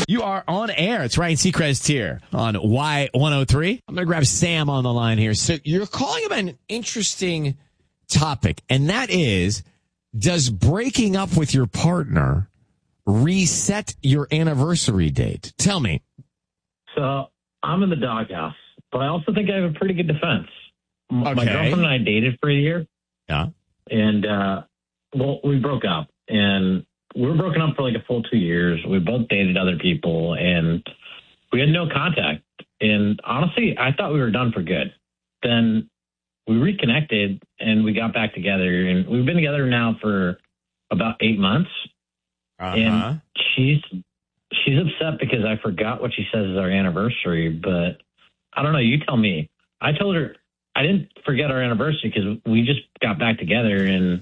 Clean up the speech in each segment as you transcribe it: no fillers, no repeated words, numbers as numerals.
You are on air. It's Ryan Seacrest here on Y103. I'm going to grab Sam on the line here. So you're calling about an interesting topic, and that is, does breaking up with your partner reset your anniversary date? Tell me. So I'm in the doghouse, but I also think I have a pretty good defense. My girlfriend and I dated for a year. Yeah. And, we broke up, and we were broken up for like a full 2 years. We both dated other people, and we had no contact. And honestly, I thought we were done for good. Then we reconnected, and we got back together. And we've been together now for about 8 months. And she's upset because I forgot what she says is our anniversary. But I don't know. You tell me. I told her I didn't forget our anniversary because we just got back together. And,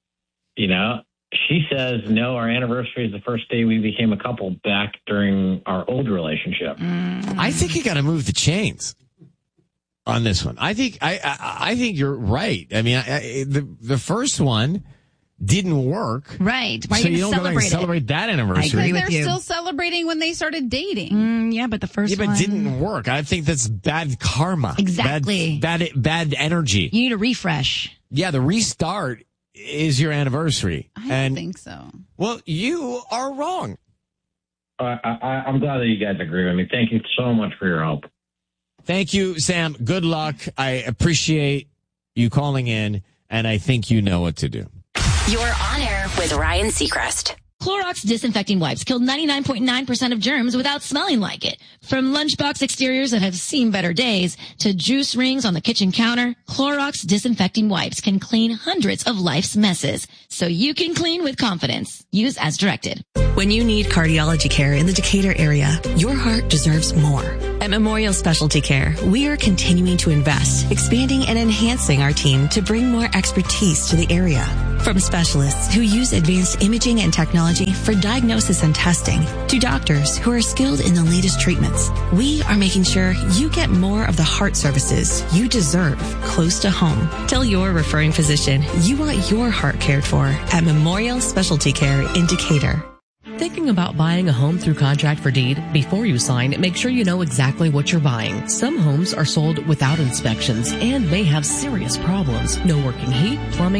she says, no, our anniversary is the first day we became a couple back during our old relationship. I think you got to move the chains on this one. I think you're right. I mean, the first one didn't work. Right. Why so are you going to celebrate that anniversary? I agree with They're you. still celebrating when they started dating. Yeah, but the first one. Yeah, but it didn't work. I think that's bad karma. Exactly. Bad energy. You need a refresh. Yeah, the restart is your anniversary. I don't think so. Well, you are wrong. I'm glad that you guys agree with me. Thank you so much for your help. Thank you, Sam. Good luck. I appreciate you calling in, and I think you know what to do. You're on air with Ryan Seacrest. Clorox disinfecting wipes kill 99.9% of germs without smelling like it. From lunchbox exteriors that have seen better days to juice rings on the kitchen counter, Clorox disinfecting wipes can clean hundreds of life's messes, so you can clean with confidence. Use as directed. When you need cardiology care in the Decatur area, your heart deserves more. At Memorial Specialty Care, we are continuing to invest, expanding and enhancing our team to bring more expertise to the area. From specialists who use advanced imaging and technology for diagnosis and testing to doctors who are skilled in the latest treatments, we are making sure you get more of the heart services you deserve close to home. Tell your referring physician you want your heart cared for at Memorial Specialty Care in Decatur. Thinking about buying a home through contract for deed? Before you sign, make sure you know exactly what you're buying. Some homes are sold without inspections and may have serious problems. No working heat, plumbing,